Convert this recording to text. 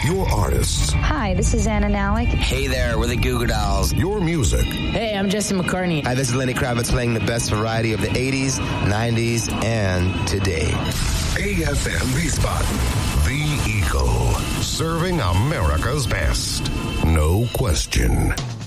Your artists. Hi, this is Anna Nalick. Hey there, we're the Goo Goo Dolls. Your music. Hey, I'm Justin McCartney. Hi, this is Lenny Kravitz playing the best variety of the 80s, 90s, and today. AFM Wiesbaden. The Eagle. Serving America's best. No question.